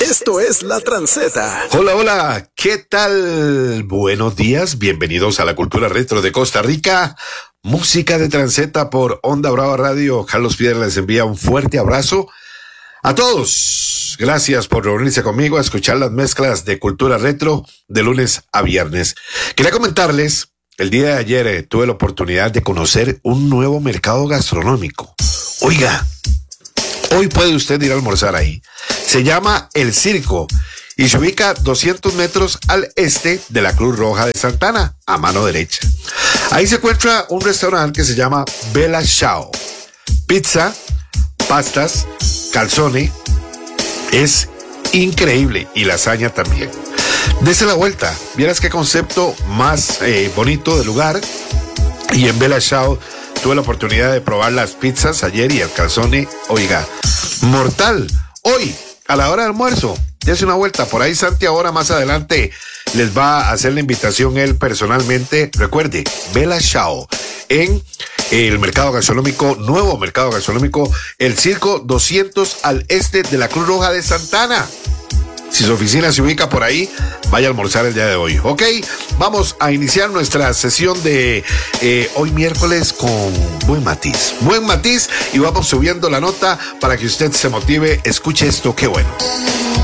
Esto es La Tranceta. Hola, hola, ¿qué tal? Buenos días, bienvenidos a la cultura retro de Costa Rica. Música de Tranceta por Onda Brava Radio. Carlos Piedra les envía un fuerte abrazo a todos. Gracias por reunirse conmigo a escuchar las mezclas de cultura retro de lunes a viernes. Quería comentarles, el día de ayer tuve la oportunidad de conocer un nuevo mercado gastronómico. Oiga, hoy puede usted ir a almorzar ahí. Se llama El Circo y se ubica 200 metros al este de la Cruz Roja de Santa Ana, a mano derecha. Ahí se encuentra un restaurante que se llama Bella Ciao. Pizza, pastas, calzone, es increíble, y lasaña también. Dese la vuelta, vieras qué concepto más bonito del lugar. Y en Bella Ciao tuve la oportunidad de probar las pizzas ayer y el calzone, oiga, mortal. Hoy, a la hora de almuerzo, dése una vuelta por ahí. Santi ahora más adelante les va a hacer la invitación él personalmente. Recuerde, Bella Ciao en el mercado gastronómico, nuevo mercado gastronómico, El Circo, 200 al este de la Cruz Roja de Santa Ana. Si su oficina se ubica por ahí, vaya a almorzar el día de hoy. Ok, vamos a iniciar nuestra sesión de hoy miércoles con buen matiz, y vamos subiendo la nota para que usted se motive. Escuche esto, qué bueno.